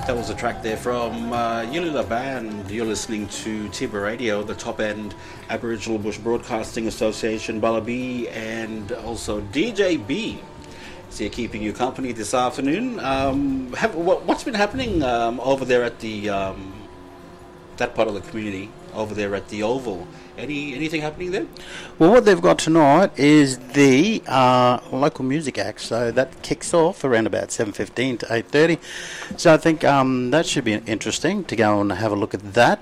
That was a track there from Yulila Band. You're listening to Tiba Radio, the top end Aboriginal Bush Broadcasting Association, Bullaby, and also DJ B. So you're keeping you company this afternoon. What's been happening over there at the that part of the community over there at the Oval? Anything happening there? Well, what they've got tonight is the local music act, so that kicks off around about 7:15 to 8:30. So I think that should be interesting to go and have a look at that.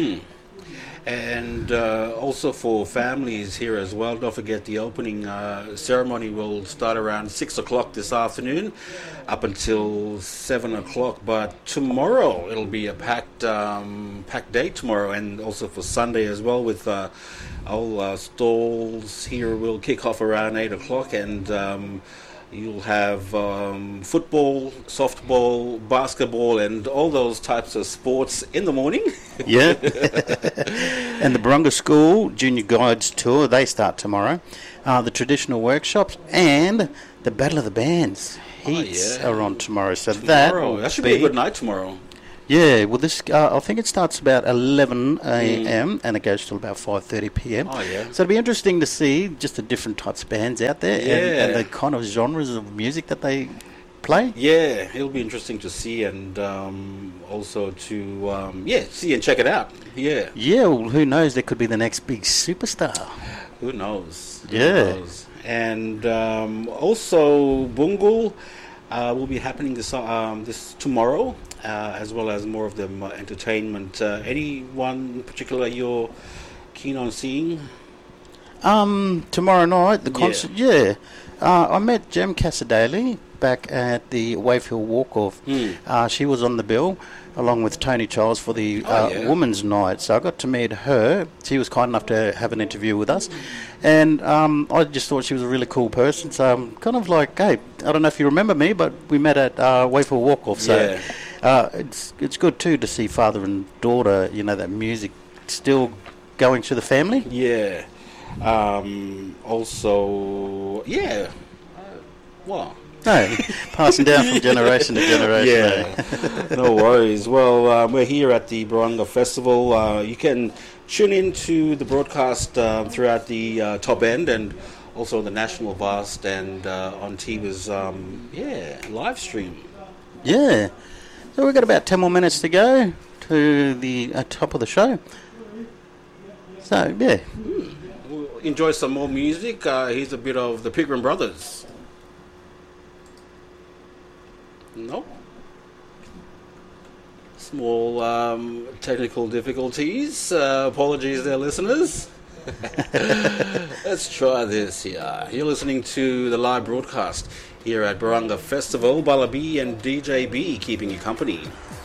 And also for families here as well, don't forget the opening ceremony will start around 6 o'clock this afternoon up until 7 o'clock. But tomorrow it'll be a packed day tomorrow, and also for Sunday as well, with all stalls here will kick off around 8 o'clock, and you'll have football, softball, basketball, and all those types of sports in the morning. Yeah. And the Barunga School Junior Guides Tour, they start tomorrow. The traditional workshops and the Battle of the Bands heats are on tomorrow. So that should be a good night tomorrow. Yeah, well, this I think it starts about 11 a.m. and it goes till about 5:30 p.m. Oh, yeah. So it'll be interesting to see just the different types of bands out there and the kind of genres of music that they play. Yeah, it'll be interesting to see, and also to see and check it out. Yeah. Yeah, well, who knows? There could be the next big superstar. Who knows? Yeah. Who knows? And also Bungle will be happening this tomorrow. As well as more of the entertainment. Anyone in particular you're keen on seeing? Tomorrow night, the concert, I met Jem Cassadaley back at the Wave-Hill Walk-Off. She was on the bill, along with Tony Charles, for the Women's Night. So I got to meet her. She was kind enough to have an interview with us. And I just thought she was a really cool person. So I'm kind of like, hey, I don't know if you remember me, but we met at Wave-Hill Walk-Off. So it's good, too, to see father and daughter, that music still going through the family. Yeah. Also, well... No, passing down from generation to generation. Yeah, no worries. Well, we're here at the Barunga Festival. You can tune in to the broadcast throughout the top end and also the national vast and on TV's live stream. Yeah. So we've got about 10 more minutes to go to the top of the show. So, yeah. We'll enjoy some more music. Here's a bit of the Pilgrim Brothers. No. Small technical difficulties. Apologies there, listeners. Let's try this here. You're listening to the live broadcast here at Barunga Festival. Bullaby and DJ B keeping you company.